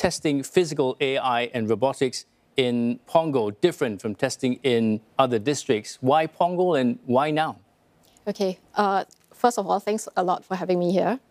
testing physical AI and robotics in Punggol different from testing in other districts? Why Punggol and why now? Okay, first of all, thanks a lot for having me here.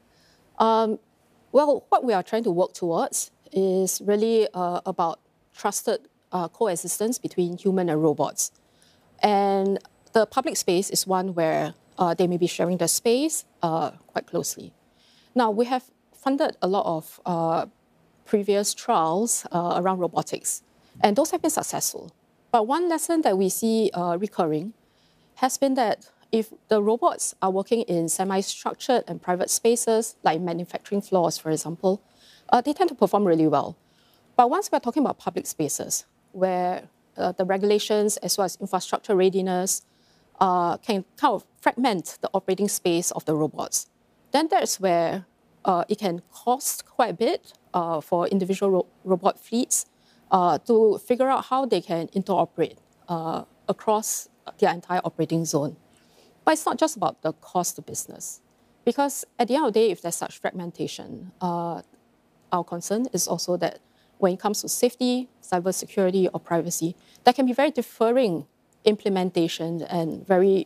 Well, what we are trying to work towards is really about trusted coexistence between human and robots. And the public space is one where they may be sharing the space quite closely. Now, we have funded a lot of previous trials around robotics, and those have been successful. But one lesson that we see recurring has been that if the robots are working in semi-structured and private spaces, like manufacturing floors, for example, they tend to perform really well. But once we're talking about public spaces, where the regulations as well as infrastructure readiness can kind of fragment the operating space of the robots, then that's where it can cost quite a bit for individual robot fleets to figure out how they can interoperate across their entire operating zone. But it's not just about the cost to business, because at the end of the day, if there's such fragmentation, our concern is also that when it comes to safety, cybersecurity, or privacy, there can be very differing implementation and very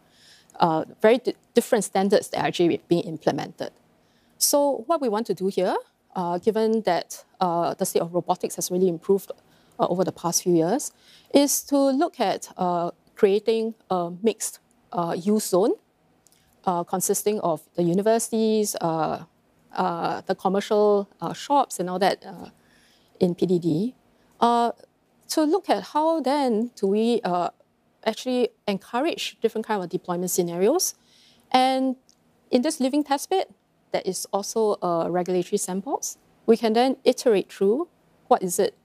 different standards that are actually being implemented. So what we want to do here, given that the state of robotics has really improved over the past few years, is to look at creating a mixed use zone consisting of the universities, the commercial shops and all that in PDD, to look at how then do we actually encourage different kind of deployment scenarios. And in this living testbed, that is also a regulatory sandbox, we can then iterate through what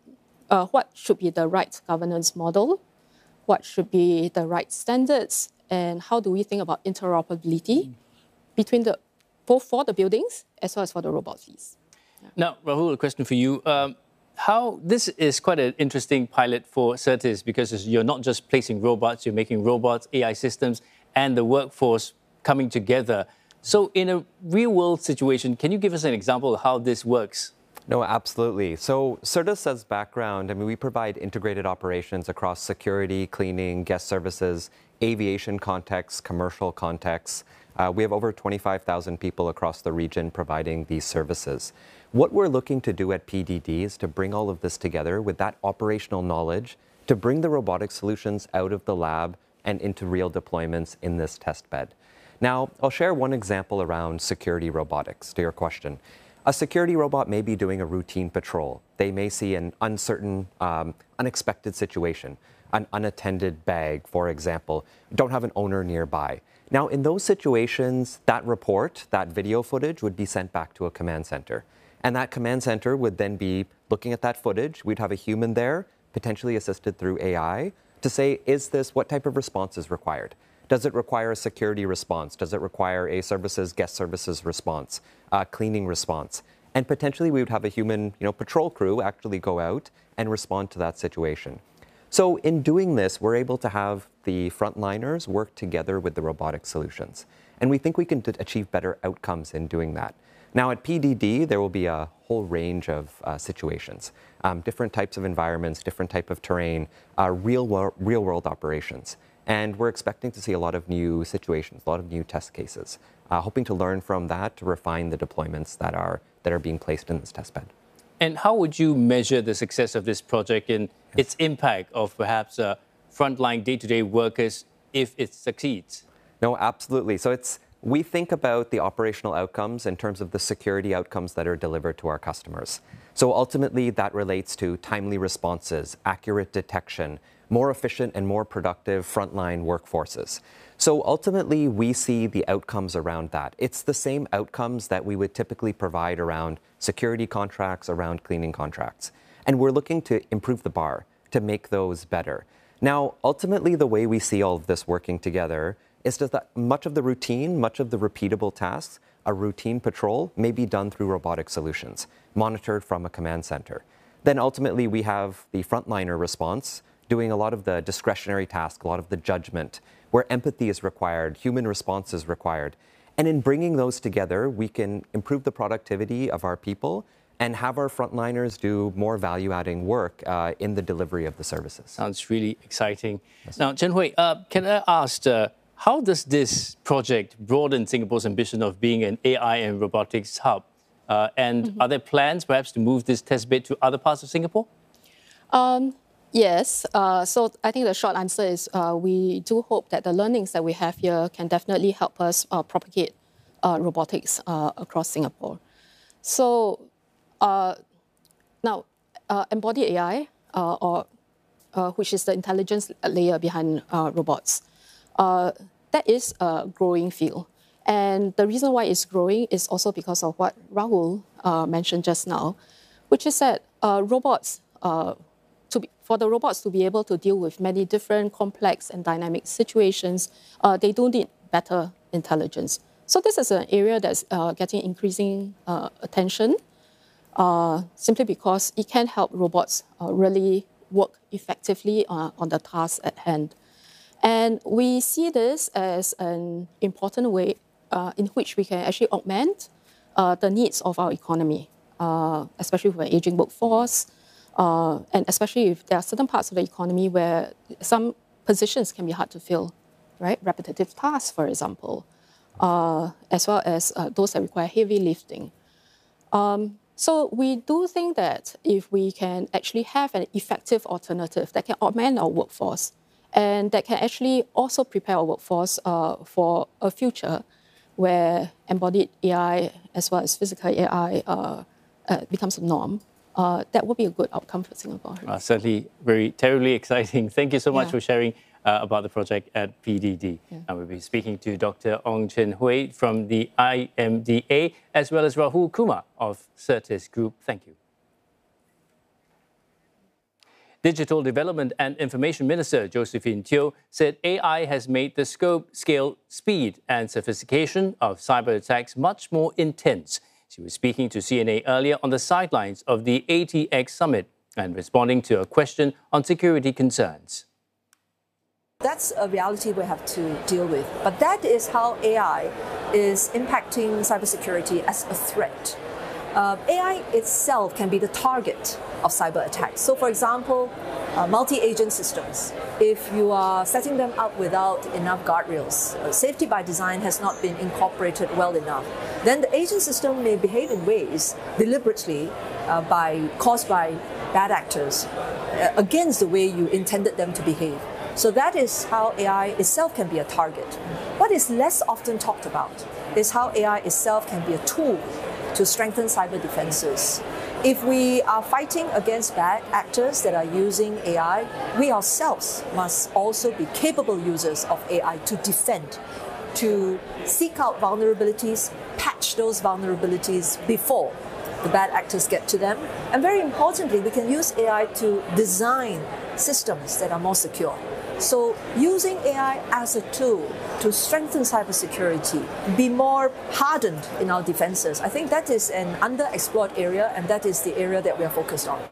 should be the right governance model, what should be the right standards, and how do we think about interoperability between both for the buildings as well as for the robot fleets. Yeah. Now, Rahul, a question for you. This is quite an interesting pilot for Certis, because you're not just placing robots, you're making robots, AI systems, and the workforce coming together. So in a real-world situation, can you give us an example of how this works? No, absolutely. So Certis as background, I mean, we provide integrated operations across security, cleaning, guest services, aviation contexts, commercial contexts. We have over 25,000 people across the region providing these services. What we're looking to do at PDD is to bring all of this together with that operational knowledge to bring the robotic solutions out of the lab and into real deployments in this test bed. Now, I'll share one example around security robotics to your question. A security robot may be doing a routine patrol. They may see an uncertain, unexpected situation, an unattended bag, for example, don't have an owner nearby. Now, in those situations, that report, that video footage would be sent back to a command center. And that command center would then be looking at that footage. We'd have a human there, potentially assisted through AI, to say, what type of response is required? Does it require a security response? Does it require a guest services response, cleaning response? And potentially we would have a human patrol crew actually go out and respond to that situation. So in doing this, we're able to have the frontliners work together with the robotic solutions. And we think we can achieve better outcomes in doing that. Now at PDD, there will be a whole range of situations, different types of environments, different type of terrain, real world operations. And we're expecting to see a lot of new situations, a lot of new test cases, hoping to learn from that to refine the deployments that are being placed in this test bed. And how would you measure the success of this project and its impact of perhaps frontline day-to-day workers if it succeeds? No, absolutely. So we think about the operational outcomes in terms of the security outcomes that are delivered to our customers. So ultimately, that relates to timely responses, accurate detection, more efficient and more productive frontline workforces. So ultimately, we see the outcomes around that. It's the same outcomes that we would typically provide around security contracts, around cleaning contracts. And we're looking to improve the bar to make those better. Now, ultimately, the way we see all of this working together is that much of the routine, much of the repeatable tasks, a routine patrol may be done through robotic solutions, monitored from a command center. Then ultimately, we have the frontliner response, doing a lot of the discretionary tasks, a lot of the judgment, where empathy is required, human response is required. And in bringing those together, we can improve the productivity of our people and have our frontliners do more value-adding work in the delivery of the services. Sounds really exciting. Yes. Now, Chen Hui, can I ask, how does this project broaden Singapore's ambition of being an AI and robotics hub? And are there plans perhaps to move this test bed to other parts of Singapore? Yes. So I think the short answer is we do hope that the learnings that we have here can definitely help us propagate robotics across Singapore. So now, embodied AI, which is the intelligence layer behind robots, that is a growing field. And the reason why it's growing is also because of what Rahul mentioned just now, which is that for the robots to be able to deal with many different complex and dynamic situations, they do need better intelligence. So this is an area that's getting increasing attention, simply because it can help robots really work effectively on the task at hand. And we see this as an important way in which we can actually augment the needs of our economy, especially with an aging workforce, and especially if there are certain parts of the economy where some positions can be hard to fill, right? Repetitive tasks, for example, as well as those that require heavy lifting. So we do think that if we can actually have an effective alternative that can augment our workforce and that can actually also prepare our workforce for a future where embodied AI as well as physical AI becomes a norm, that would be a good outcome for Singapore. Certainly terribly exciting. Thank you so much for sharing about the project at PDD. And we'll be speaking to Dr. Ong Chen Hui from the IMDA, as well as Rahul Kumar of Certis Group. Thank you. Digital Development and Information Minister Josephine Teo said AI has made the scope, scale, speed and sophistication of cyber attacks much more intense. She was speaking to CNA earlier on the sidelines of the ATX Summit and responding to a question on security concerns. That's a reality we have to deal with. But that is how AI is impacting cybersecurity as a threat. AI itself can be the target of cyber attacks. So for example, multi-agent systems, if you are setting them up without enough guardrails, safety by design has not been incorporated well enough, then the agent system may behave in ways deliberately caused by bad actors against the way you intended them to behave. So that is how AI itself can be a target. What is less often talked about is how AI itself can be a tool to strengthen cyber defenses. If we are fighting against bad actors that are using AI, we ourselves must also be capable users of AI to defend, to seek out vulnerabilities, patch those vulnerabilities before the bad actors get to them. And very importantly, we can use AI to design systems that are more secure. So using AI as a tool to strengthen cybersecurity, be more hardened in our defenses, I think that is an underexplored area, and that is the area that we are focused on.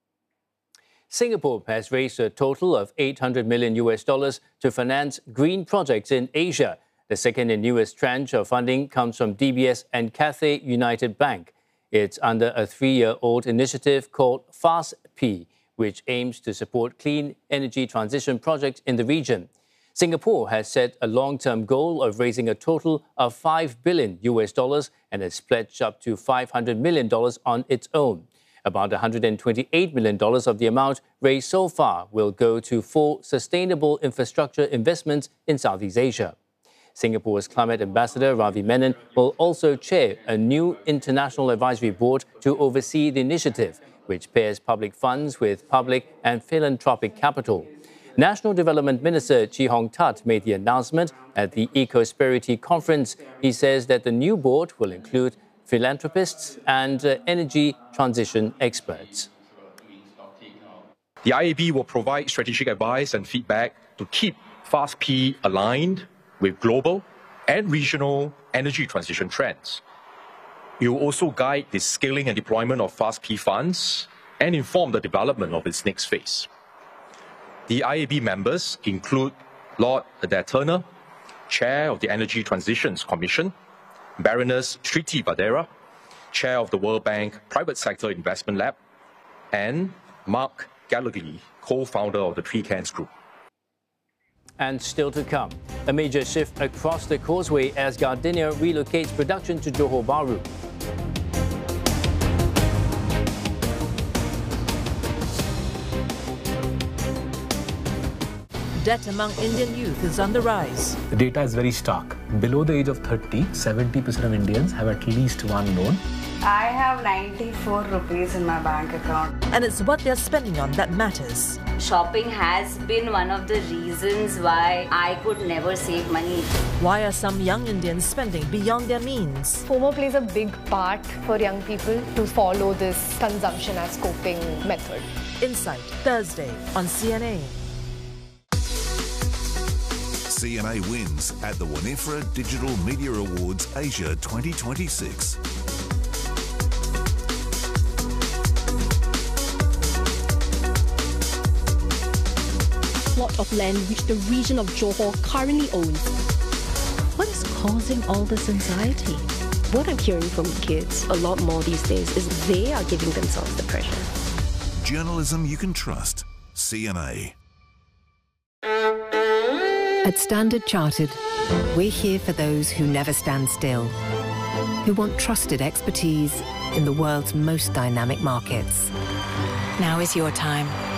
Singapore has raised a total of $800 million to finance green projects in Asia. The second and newest tranche of funding comes from DBS and Cathay United Bank. It's under a 3-year-old initiative called FAST-P, which aims to support clean energy transition projects in the region. Singapore has set a long-term goal of raising a total of $5 billion and has pledged up to $500 million on its own. About $128 million of the amount raised so far will go to 4 sustainable infrastructure investments in Southeast Asia. Singapore's Climate Ambassador Ravi Menon will also chair a new international advisory board to oversee the initiative, which pairs public funds with public and philanthropic capital. National Development Minister Chee Hong Tat made the announcement at the Ecosperity Conference. He says that the new board will include philanthropists and energy transition experts. The IAB will provide strategic advice and feedback to keep FAST-P aligned with global and regional energy transition trends. It will also guide the scaling and deployment of FAST-P funds and inform the development of its next phase. The IAB members include Lord Adair Turner, Chair of the Energy Transitions Commission, Baroness Shriti Vadera, Chair of the World Bank Private Sector Investment Lab, and Mark Gallagher, co-founder of the Precans Group. And still to come, a major shift across the causeway as Gardenia relocates production to Johor Bahru. Debt among Indian youth is on the rise. The data is very stark. Below the age of 30, 70% of Indians have at least one loan. I have 94 rupees in my bank account. And it's what they're spending on that matters. Shopping has been one of the reasons why I could never save money. Why are some young Indians spending beyond their means? FOMO plays a big part for young people to follow this consumption as coping method. Insight, Thursday on CNA. CNA wins at the Winifred Digital Media Awards Asia 2026. Plot of land which the region of Johor currently owns. What is causing all this anxiety? What I'm hearing from kids a lot more these days is they are giving themselves the pressure. Journalism you can trust. CNA. At Standard Chartered, we're here for those who never stand still, who want trusted expertise in the world's most dynamic markets. Now is your time.